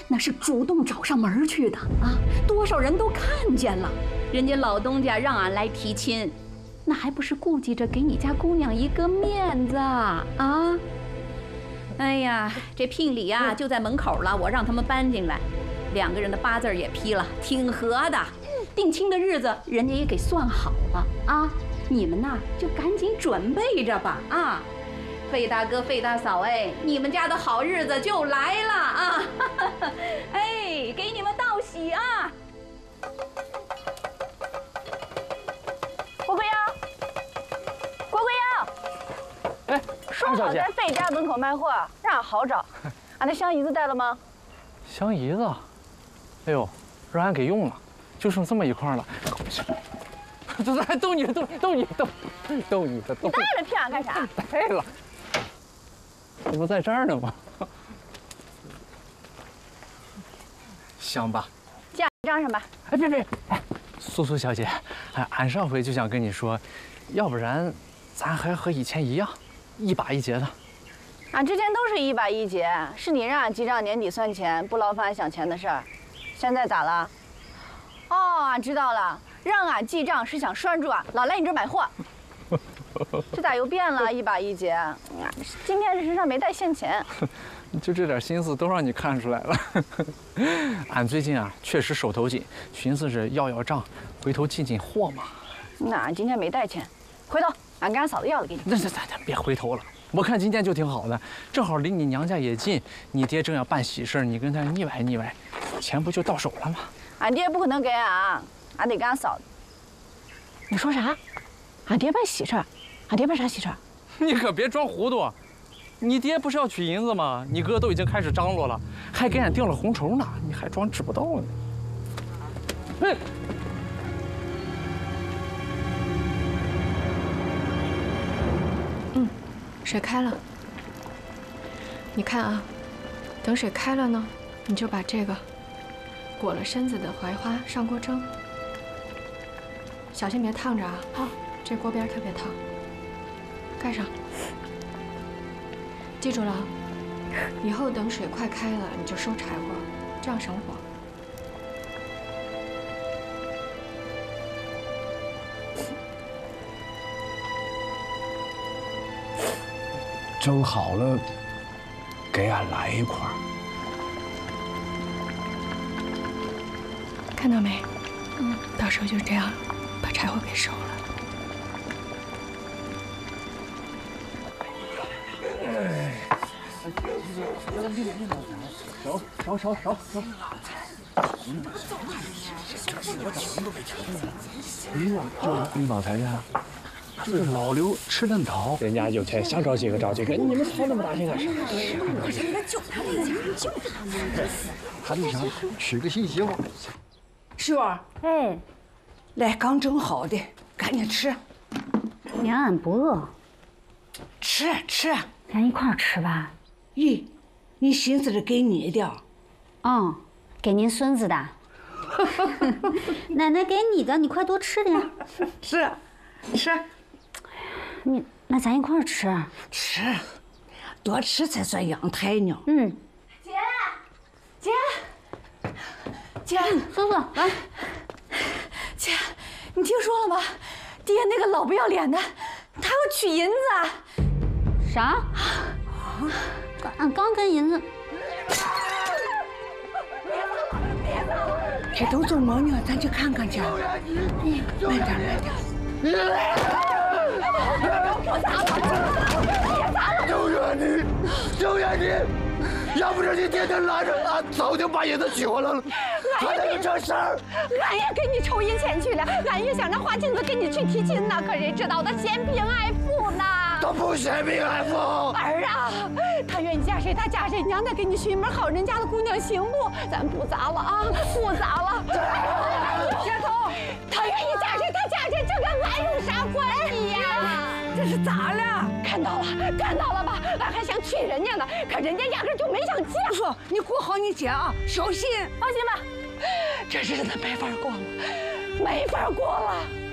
那是主动找上门去的啊，多少人都看见了。人家老东家让俺来提亲，那还不是顾忌着给你家姑娘一个面子啊？哎呀，这聘礼啊就在门口了，我让他们搬进来，2个人的八字也批了，挺合的。定亲的日子人家也给算好了啊，你们呐就赶紧准备着吧啊！费大哥、费大嫂，哎，你们家的好日子就来了啊！哎，给你们道喜啊！ 郭贵阳，郭贵阳， 哎， 说好在费家门口卖货，让俺好找。俺那香姨子带了吗？ 香姨子，哎呦，让俺给用了，就剩这么一块了。这还逗你。 你带了骗俺干啥？ 带了，这不在这儿呢吗？香吧？ 记俺账上吧。 哎，别，哎，苏小姐，哎，俺上回就想跟你说，要不然咱还和以前一样，1把1结的。 俺之前都是1把1结，是你让俺记账年底算钱，不劳烦俺想钱的事儿。现在咋了？哦，俺知道了，让俺记账是想拴住俺，老来你这儿买货。这咋又变了？1把1结，今天这身上没带现钱。 就这点心思都让你看出来了。俺最近啊，确实手头紧，寻思着要账，回头进货嘛。 那俺今天没带钱，回头俺跟俺嫂子要了给你。 那别回头了，我看今天就挺好的，正好离你娘家也近，你爹正要办喜事，你跟他腻歪，钱不就到手了吗？ 俺爹不可能给俺，俺得跟俺嫂子。你说啥？俺爹办喜事？俺爹办啥喜事？ 你可别装糊涂。你爹不是要取银子吗？你哥都已经开始张罗了，还给俺订了红绸呢，你还装知不道呢？哎， 水开了。你看啊，等水开了呢，你就把这个裹了身子的槐花上锅蒸，小心别烫着啊。好，这锅边特别烫。盖上。记住了，以后等水快开了，你就收柴火，这样省火。 蒸好了，给俺来一块。 看到没？到时候就这样，把柴火给收了。 少。你往才呀？这老刘吃嫩草，人家有钱想找几个找几个，你们操那么大心干啥？ 可是应该救他一下，救他。 他就想娶个新媳妇。 媳妇儿， 哎， 来，刚蒸好的，赶紧吃。 娘，俺不饿。 吃， 咱一块儿吃吧。 咦，你寻思着给你的？ 给您孙子的。奶奶给你的，你快多吃点。 是，吃。 那咱一块儿吃。 吃，多吃才算养胎呢。 姐， 叔叔来。 姐，你听说了吗？爹那个老不要脸的，他要取银子。 啥？俺刚跟银子。 这都做么呢？咱去看看去。慢点。 救援你！要不是你爹爹拦着，俺早就把银子取回来了。还得有这事儿， 俺也给你筹银钱去了，俺也想让花镜子跟你去提亲呢，可谁知道他嫌贫爱富呢？ 他不嫌贫爱富。 儿啊，他愿意嫁谁他嫁谁，娘再给你寻一门好人家的姑娘行不？咱不砸了啊，不砸了。丫头，他愿意嫁谁他嫁谁，这跟俺有啥关系呀？ 这是咋了？ 看到了吧？俺还想娶人家呢，可人家压根就没想嫁。 说你顾好你姐啊，小心。 放心吧，这日子没法过了，没法过了。